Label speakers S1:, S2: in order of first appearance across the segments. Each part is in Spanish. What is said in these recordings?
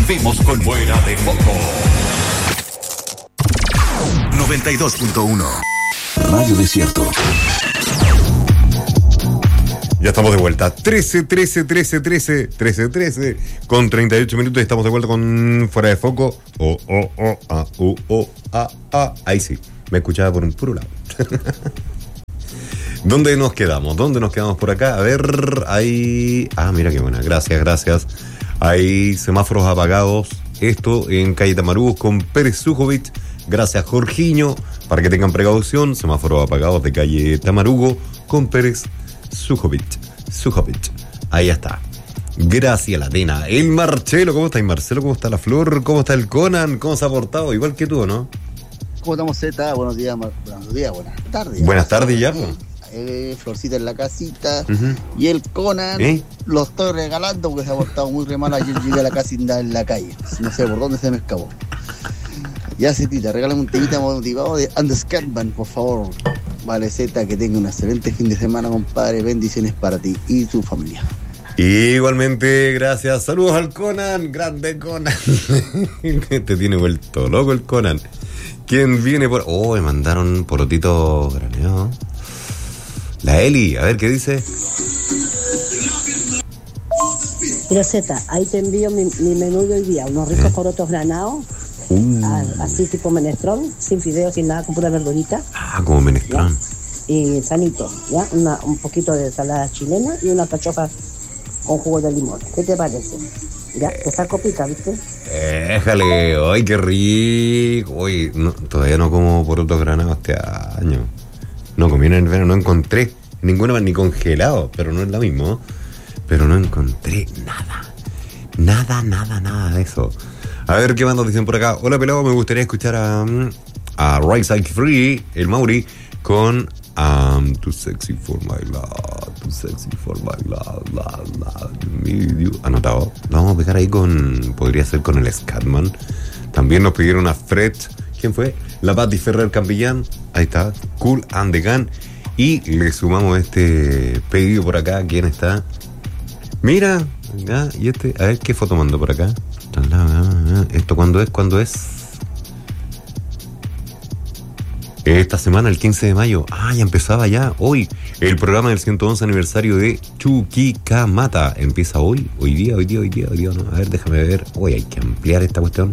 S1: volvemos con Fuera de Foco. 92.1 Radio Desierto.
S2: Ya estamos de vuelta. 13 con 38 minutos. Estamos de vuelta con Fuera de Foco. Ahí sí, me escuchaba por un puro lado. ¿Dónde nos quedamos? ¿Dónde nos quedamos por acá? A ver, ahí... mira qué buena. Gracias. Hay semáforos apagados. Esto en calle Tamarugos con Pérez Sujovic. Gracias, Jorginho. Para que tengan precaución, semáforos apagados de calle Tamarugo con Pérez Sujovic. Ahí está. Gracias, Latina. El Marcelo, ¿cómo está? Marcelo, ¿cómo está la Flor? ¿Cómo está el Conan? ¿Cómo se ha portado? Igual que tú, ¿no?
S3: ¿Cómo estamos, Zeta? Buenos días, buenas tardes.
S2: Buenas tardes ya, pues.
S3: Florcita en la casita. Y el Conan lo estoy regalando porque se ha portado muy re mal. Ayer llegué a la casa y andaba en la calle. No sé por dónde se me escapó. Ya, Zetita, regálame un temita motivado de Anders Catman, por favor. Vale, Zeta, que tenga un excelente fin de semana, compadre. Bendiciones para ti y tu familia.
S2: Igualmente, gracias. Saludos al Conan, grande Conan. Te tiene vuelto loco el Conan. ¿Quién viene por...? Me mandaron porotito graneado. La Eli, a ver, ¿qué dice?
S4: Mira, Zeta, ahí te envío mi menú de hoy día. Unos ricos porotos granados. Así tipo menestrón, sin fideos, sin nada, con pura verdurita.
S2: Como menestrón.
S4: ¿Ya? Y sanito, ¿ya? Un poquito de ensalada chilena y una cachofa con jugo de limón. ¿Qué te parece? Ya, te saco pica, ¿viste?
S2: Déjale, ¡ay, qué rico! Hoy todavía no como porotos granados este año. No comí en el verano, no encontré ninguna más, ni congelado, pero no es lo mismo. Pero no encontré nada de eso. A ver qué más nos dicen por acá. Hola, pelado, me gustaría escuchar a Right Side Free, el Mauri, con Too Sexy for My Love, Too Sexy for My Love, anotado. Vamos a pegar ahí podría ser con el Scatman. También nos pidieron a Fred. ¿Quién fue? La Patti Ferrer Campillán. Ahí está, Cool and the Gun. Y le sumamos este pedido por acá. ¿Quién está? Mira, y a ver qué foto mandó por acá. ¿Esto cuándo es? Esta semana, el 15 de mayo. Ya empezaba ya. Hoy, el programa del 111 aniversario de Chuquicamata. Empieza hoy día, ¿no? A ver, déjame ver. Hoy hay que ampliar esta cuestión.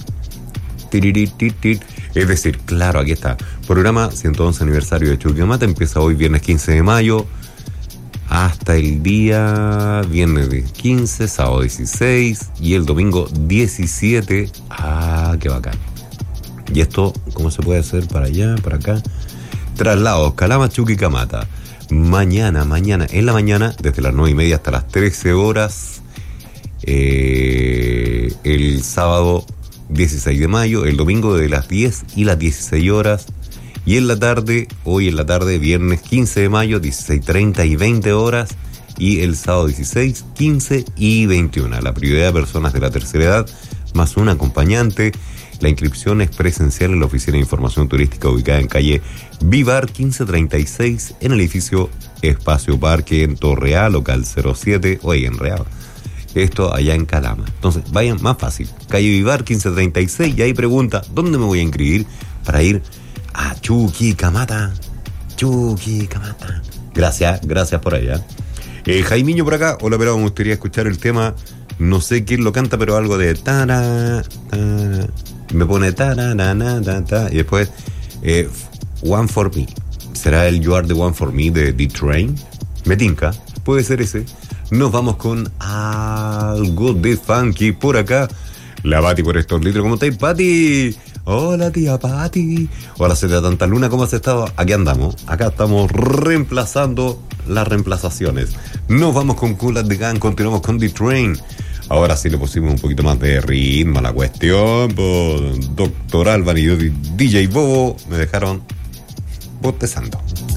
S2: Es decir, claro, aquí está. Programa 111 aniversario de Chuquicamata. Empieza hoy, viernes 15 de mayo. Hasta el día viernes 15, sábado 16 y el domingo 17. Qué bacán. ¿Y esto cómo se puede hacer para allá, para acá? Traslados, Calama, Chuquicamata. Mañana, en la mañana, desde las 9:30 hasta las 13 horas. El sábado 16 de mayo, el domingo de las 10 y las 16 horas. Y en la tarde, hoy en la tarde, viernes 15 de mayo, 16:30 y 20 horas. Y el sábado 16, 15 y 21. La prioridad de personas de la tercera edad, más un acompañante. La inscripción es presencial en la Oficina de Información Turística ubicada en calle Vivar 1536, en el edificio Espacio Parque, en Torreal, local 07, en Real. Esto allá en Calama. Entonces, vayan más fácil. Calle Vivar 1536, y ahí pregunta, ¿dónde me voy a inscribir para ir a Chuquicamata? Gracias por allá. Jaimiño por acá. Hola, pero me gustaría escuchar el tema. No sé quién lo canta, pero algo de me pone y después One for Me. ¿Será el You Are the One for Me de D-Train? Me tinca. Puede ser ese. Nos vamos con algo de funky por acá. La Pati por estos litros. ¿Cómo estáis, Pati? Hola, tía Pati. Hola, Zeta Tanta Luna, ¿cómo has estado? Aquí andamos. Acá estamos reemplazando las reemplazaciones. Nos vamos con Cool and the Gang, continuamos con D-Train. Ahora sí le pusimos un poquito más de ritmo a la cuestión. Doctor Alban y DJ Bobo me dejaron bostezando.